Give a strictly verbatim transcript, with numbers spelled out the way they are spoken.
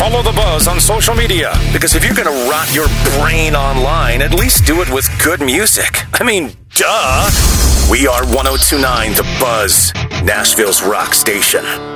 Follow The Buzz on social media, because if you're going to rot your brain online, at least do it with good music. I mean, duh. We are one oh two point nine The Buzz, Nashville's rock station.